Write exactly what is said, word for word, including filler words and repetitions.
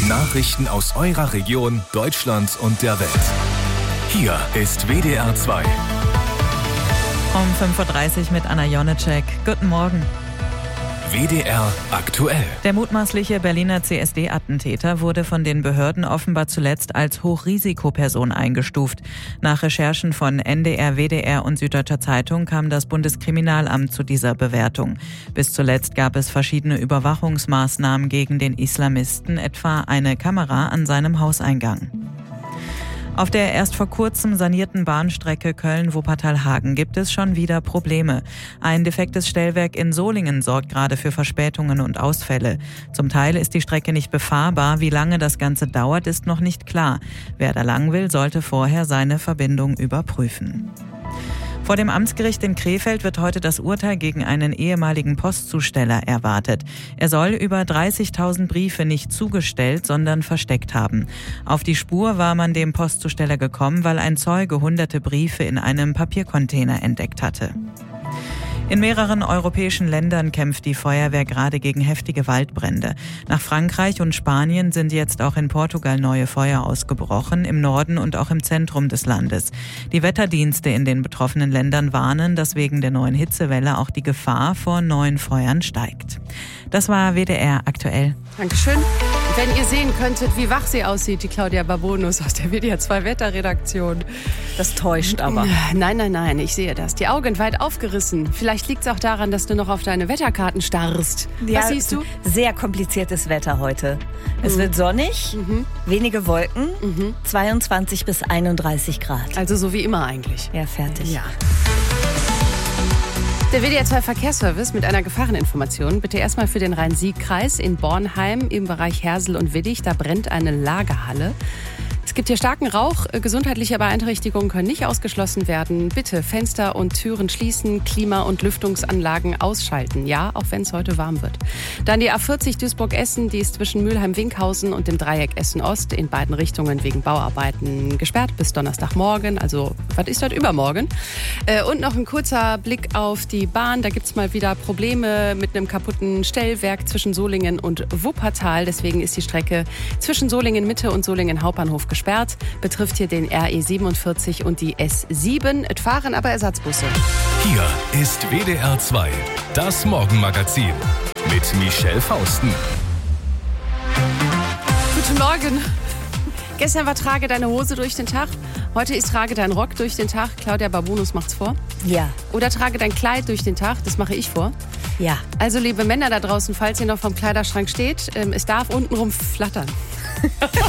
Nachrichten aus eurer Region, Deutschland und der Welt. Hier ist W D R zwei. Um fünf Uhr dreißig mit Anna Jonecek. Guten Morgen. W D R aktuell. Der mutmaßliche Berliner C S D-Attentäter wurde von den Behörden offenbar zuletzt als Hochrisikoperson eingestuft. Nach Recherchen von N D R, W D R und Süddeutscher Zeitung kam das Bundeskriminalamt zu dieser Bewertung. Bis zuletzt gab es verschiedene Überwachungsmaßnahmen gegen den Islamisten, etwa eine Kamera an seinem Hauseingang. Auf der erst vor kurzem sanierten Bahnstrecke Köln-Wuppertal-Hagen gibt es schon wieder Probleme. Ein defektes Stellwerk in Solingen sorgt gerade für Verspätungen und Ausfälle. Zum Teil ist die Strecke nicht befahrbar. Wie lange das Ganze dauert, ist noch nicht klar. Wer da lang will, sollte vorher seine Verbindung überprüfen. Vor dem Amtsgericht in Krefeld wird heute das Urteil gegen einen ehemaligen Postzusteller erwartet. Er soll über dreißigtausend Briefe nicht zugestellt, sondern versteckt haben. Auf die Spur war man dem Postzusteller gekommen, weil ein Zeuge hunderte Briefe in einem Papiercontainer entdeckt hatte. In mehreren europäischen Ländern kämpft die Feuerwehr gerade gegen heftige Waldbrände. Nach Frankreich und Spanien sind jetzt auch in Portugal neue Feuer ausgebrochen, im Norden und auch im Zentrum des Landes. Die Wetterdienste in den betroffenen Ländern warnen, dass wegen der neuen Hitzewelle auch die Gefahr vor neuen Feuern steigt. Das war W D R aktuell. Dankeschön. Wenn ihr sehen könntet, wie wach sie aussieht, die Claudia Babonus aus der W D R zwei Wetterredaktion. Das täuscht aber. Nein, nein, nein, ich sehe das. Die Augen weit aufgerissen. Vielleicht liegt es auch daran, dass du noch auf deine Wetterkarten starrst. Ja, was siehst du? Sehr kompliziertes Wetter heute. Es mhm. wird sonnig, mhm. wenige Wolken, mhm. zweiundzwanzig bis einunddreißig Grad. Also so wie immer eigentlich. Ja, fertig. Ja. Der W D R zwei Verkehrsservice mit einer Gefahreninformation. Bitte erstmal für den Rhein-Sieg-Kreis in Bornheim im Bereich Hersel und Widdig. Da brennt eine Lagerhalle. Es gibt hier starken Rauch. Gesundheitliche Beeinträchtigungen können nicht ausgeschlossen werden. Bitte Fenster und Türen schließen, Klima- und Lüftungsanlagen ausschalten. Ja, auch wenn es heute warm wird. Dann die A vierzig Duisburg-Essen. Die ist zwischen Mülheim-Winkhausen und dem Dreieck Essen-Ost in beiden Richtungen wegen Bauarbeiten gesperrt bis Donnerstagmorgen. Also, was ist das? Übermorgen. Und noch ein kurzer Blick auf die Bahn. Da gibt es mal wieder Probleme mit einem kaputten Stellwerk zwischen Solingen und Wuppertal. Deswegen ist die Strecke zwischen Solingen-Mitte und Solingen-Hauptbahnhof gesperrt. Betrifft hier den R E siebenundvierzig und die S sieben. Es fahren aber Ersatzbusse. Hier ist W D R zwei, das Morgenmagazin mit Michelle Fausten. Guten Morgen. Gestern war Trage deine Hose durch den Tag. Heute ist Trage dein Rock durch den Tag. Claudia Babonus macht's vor. Ja. Oder Trage dein Kleid durch den Tag. Das mache ich vor. Ja. Also liebe Männer da draußen, falls ihr noch vom Kleiderschrank steht, ähm, es darf untenrum flattern.